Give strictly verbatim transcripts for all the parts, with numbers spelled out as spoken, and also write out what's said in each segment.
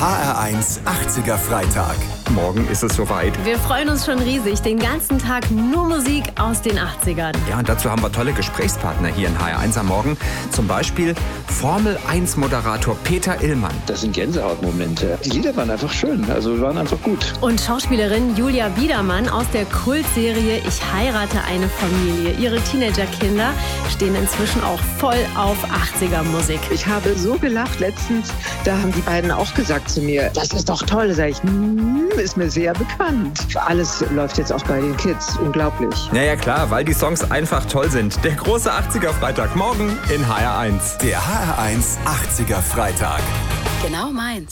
H R eins achtziger Freitag. Morgen ist es soweit. Wir freuen uns schon riesig. Den ganzen Tag nur Musik aus den achtzigern. Ja, und dazu haben wir tolle Gesprächspartner hier in H R eins am Morgen. Zum Beispiel Formel eins Moderator Peter Illmann. Das sind Gänsehautmomente. Die Lieder waren einfach schön, also waren einfach gut. Und Schauspielerin Julia Biedermann aus der Kultserie Ich heirate eine Familie. Ihre Teenagerkinder stehen inzwischen auch voll auf achtziger-Musik. Ich habe so gelacht letztens, da haben die beiden auch gesagt zu mir, das ist doch toll. Sag ich, mm, ist mir sehr bekannt. Alles läuft jetzt auch bei den Kids, unglaublich. Naja klar, weil die Songs einfach toll sind. Der große achtziger Freitag morgen in H R eins. Der H R eins achtziger Freitag. Genau meins.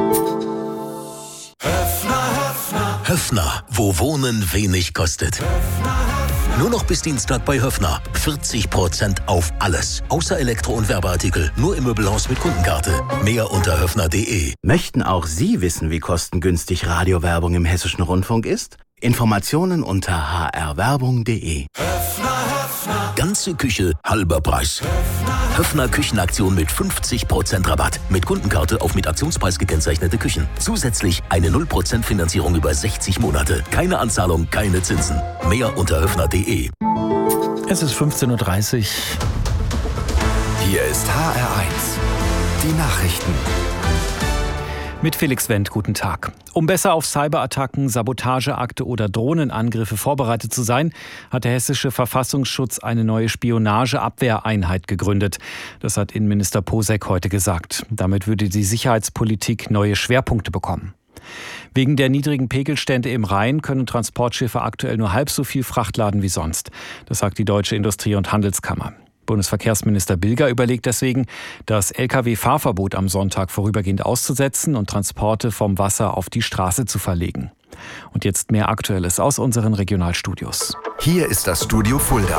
Höffner, Höffner. Höffner, wo Wohnen wenig kostet. Nur noch bis Dienstag bei Höffner. vierzig Prozent auf alles. Außer Elektro- und Werbeartikel. Nur im Möbelhaus mit Kundenkarte. Mehr unter höffner punkt de. Möchten auch Sie wissen, wie kostengünstig Radiowerbung im Hessischen Rundfunk ist? Informationen unter h r werbung punkt de. Ganze Küche, halber Preis. Höffner Küchenaktion mit fünfzig Prozent Rabatt. Mit Kundenkarte auf mit Aktionspreis gekennzeichnete Küchen. Zusätzlich eine null Prozent Finanzierung über sechzig Monate. Keine Anzahlung, keine Zinsen. Mehr unter höffner punkt de. Es ist fünfzehn Uhr dreißig. Hier ist H R eins. Die Nachrichten. Mit Felix Wendt, guten Tag. Um besser auf Cyberattacken, Sabotageakte oder Drohnenangriffe vorbereitet zu sein, hat der hessische Verfassungsschutz eine neue Spionageabwehreinheit gegründet. Das hat Innenminister Posek heute gesagt. Damit würde die Sicherheitspolitik neue Schwerpunkte bekommen. Wegen der niedrigen Pegelstände im Rhein können Transportschiffe aktuell nur halb so viel Fracht laden wie sonst. Das sagt die Deutsche Industrie- und Handelskammer. Bundesverkehrsminister Bilger überlegt deswegen, das L K W-Fahrverbot am Sonntag vorübergehend auszusetzen und Transporte vom Wasser auf die Straße zu verlegen. Und jetzt mehr Aktuelles aus unseren Regionalstudios. Hier ist das Studio Fulda.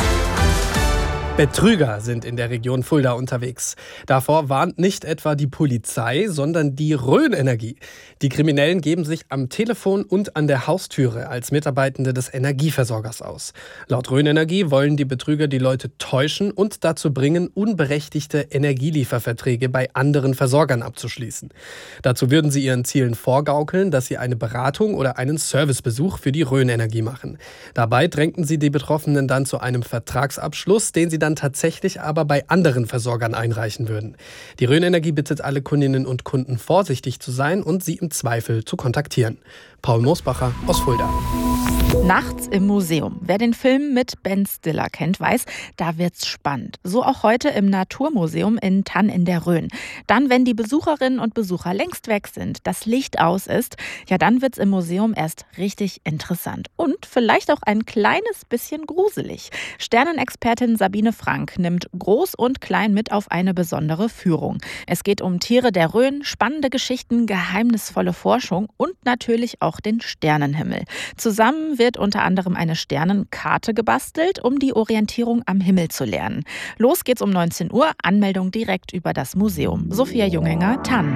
Betrüger sind in der Region Fulda unterwegs. Davor warnt nicht etwa die Polizei, sondern die Rhön Energie. Die Kriminellen geben sich am Telefon und an der Haustüre als Mitarbeitende des Energieversorgers aus. Laut Rhön Energie wollen die Betrüger die Leute täuschen und dazu bringen, unberechtigte Energielieferverträge bei anderen Versorgern abzuschließen. Dazu würden sie ihren Zielen vorgaukeln, dass sie eine Beratung oder einen Servicebesuch für die Rhön Energie machen. Dabei drängten sie die Betroffenen dann zu einem Vertragsabschluss, den sie dann tatsächlich aber bei anderen Versorgern einreichen würden. Die Rhön Energie bittet alle Kundinnen und Kunden, vorsichtig zu sein und sie im Zweifel zu kontaktieren. Paul Moosbacher aus Fulda. Nachts im Museum. Wer den Film mit Ben Stiller kennt, weiß, da wird's spannend. So auch heute im Naturmuseum in Thann in der Rhön. Dann, wenn die Besucherinnen und Besucher längst weg sind, das Licht aus ist, ja, dann wird's im Museum erst richtig interessant. Und vielleicht auch ein kleines bisschen gruselig. Sternenexpertin Sabine Frank nimmt Groß und Klein mit auf eine besondere Führung. Es geht um Tiere der Rhön, spannende Geschichten, geheimnisvolle Forschung und natürlich auch den Sternenhimmel. Zusammen wird unter anderem eine Sternenkarte gebastelt, um die Orientierung am Himmel zu lernen. Los geht's um neunzehn Uhr, Anmeldung direkt über das Museum. Sophia Junghänger, Thann.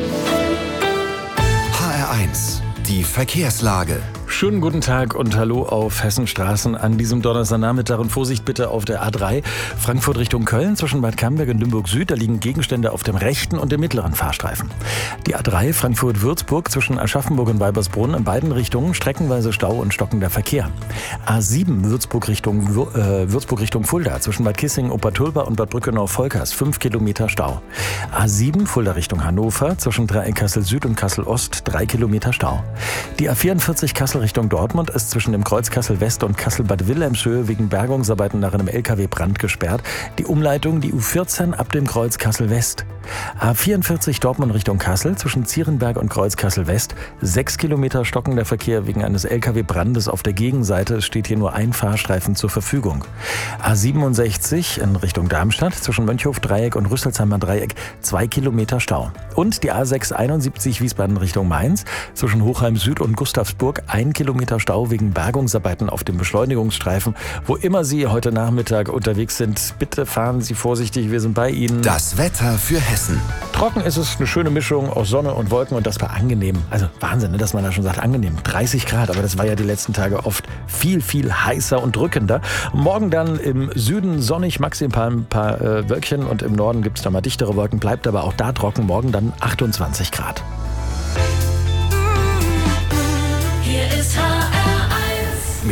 H R eins. Die Verkehrslage. Schönen guten Tag und hallo auf Hessenstraßen an diesem Donnerstagnachmittag und Vorsicht bitte auf der A drei. Frankfurt Richtung Köln zwischen Bad Camberg und Limburg Süd, da liegen Gegenstände auf dem rechten und dem mittleren Fahrstreifen. Die A drei Frankfurt-Würzburg zwischen Aschaffenburg und Weibersbrunn in beiden Richtungen streckenweise Stau und stockender Verkehr. A sieben Würzburg Richtung, äh, Würzburg Richtung Fulda zwischen Bad Kissingen, Obertulba und Bad Brückenau-Volkers fünf Kilometer Stau. A sieben Fulda Richtung Hannover zwischen Dreieck Kassel Süd und Kassel Ost drei Kilometer Stau. Die A vierundvierzig Kassel Richtung Dortmund ist zwischen dem Kreuz Kassel West und Kassel-Bad Wilhelmshöhe wegen Bergungsarbeiten nach einem L K W-Brand gesperrt. Die Umleitung, die U vierzehn ab dem Kreuz Kassel West. A vierundvierzig Dortmund Richtung Kassel zwischen Zierenberg und Kreuz Kassel West. Sechs Kilometer stockender Verkehr wegen eines L K W-Brandes auf der Gegenseite. Es steht hier nur ein Fahrstreifen zur Verfügung. A siebenundsechzig in Richtung Darmstadt zwischen Mönchhof-Dreieck und Rüsselsheimer Dreieck. Zwei Kilometer Stau. Und die A sechshunderteinundsiebzig Wiesbaden Richtung Mainz zwischen Hochheim Süd und Gustavsburg. Ein Kilometer Stau wegen Bergungsarbeiten auf dem Beschleunigungsstreifen. Wo immer Sie heute Nachmittag unterwegs sind, bitte fahren Sie vorsichtig, wir sind bei Ihnen. Das Wetter für Hessen. Trocken ist es, eine schöne Mischung aus Sonne und Wolken und das war angenehm. Also Wahnsinn, ne, dass man da schon sagt, angenehm. dreißig Grad, aber das war ja die letzten Tage oft viel, viel heißer und drückender. Morgen dann im Süden sonnig, maximal ein paar, ein paar äh, Wölkchen und im Norden gibt es da mal dichtere Wolken, bleibt aber auch da trocken. Morgen dann achtundzwanzig Grad.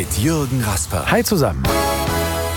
mit Jürgen Rasper. Hi zusammen.